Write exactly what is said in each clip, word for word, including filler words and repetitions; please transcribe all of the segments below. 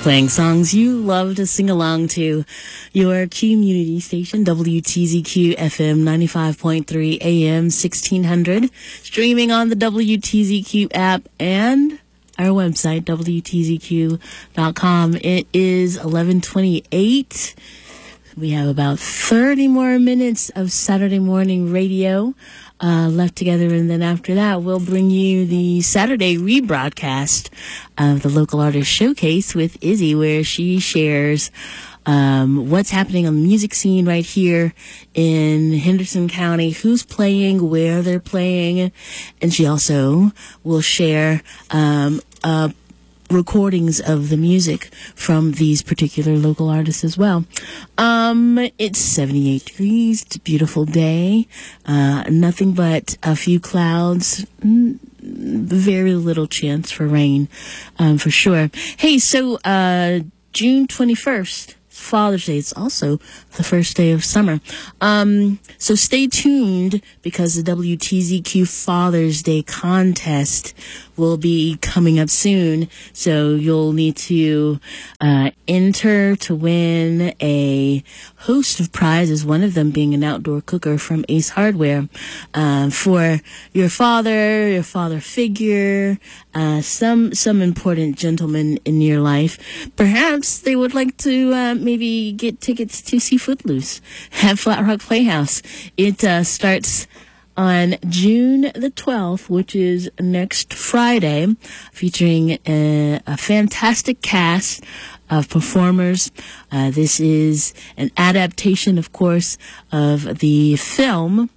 playing songs you love to sing along to. Your community station, W T Z Q F M ninety-five point three A M sixteen hundred, streaming on the W T Z Q app and our website, W T Z Q dot com. It is eleven twenty-eight. We have about thirty more minutes of Saturday morning radio uh, left together, and then after that, we'll bring you the Saturday rebroadcast of the Local Artist Showcase with Izzy, where she shares um, what's happening on the music scene right here in Henderson County, who's playing, where they're playing, and she also will share um, a recordings of the music from these particular local artists as well. Um, it's seventy-eight degrees. It's a beautiful day. Uh, nothing but a few clouds. Mm, very little chance for rain, um, for sure. Hey, so, uh, June twenty-first. Father's Day. It's also the first day of summer. Um, so stay tuned because the W T Z Q Father's Day contest will be coming up soon. So you'll need to uh, enter to win a host of prizes, one of them being an outdoor cooker from Ace Hardware uh, for your father, your father figure, uh, some some important gentleman in your life. Perhaps they would like to uh, maybe get tickets to see Footloose at Flat Rock Playhouse. It uh, starts on June the twelfth, which is next Friday, featuring a, a fantastic cast of performers. Uh, this is an adaptation, of course, of the film,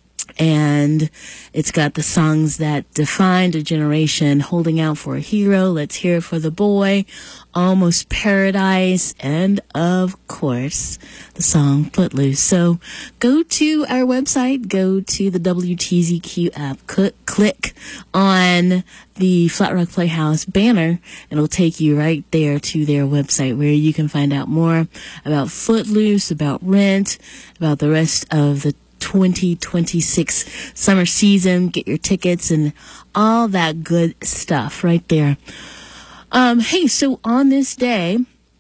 and it's got the songs that defined a generation: Holding Out for a Hero, Let's Hear It for the Boy, Almost Paradise, and of course the song Footloose. So go to our website, go to the W T Z Q app, cl- click on the Flat Rock Playhouse banner, and it'll take you right there to their website where you can find out more about Footloose, about Rent, about the rest of the twenty twenty-six summer season. Get your tickets and all that good stuff right there. Um, hey, so on this day,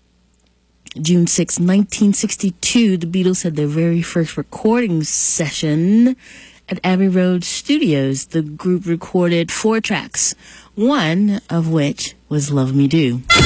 June sixth, nineteen sixty-two, the Beatles had their very first recording session at Abbey Road Studios. The group recorded four tracks, one of which was Love Me Do.